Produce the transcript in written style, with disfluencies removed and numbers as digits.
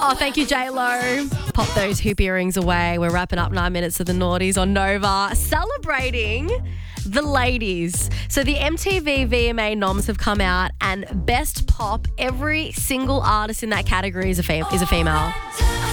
Oh, thank you, J-Lo. Pop those hoop earrings away. We're wrapping up 9 minutes of the Naughties on Nova, celebrating the ladies. So the MTV VMA noms have come out, and Best Pop, every single artist in that category is a female.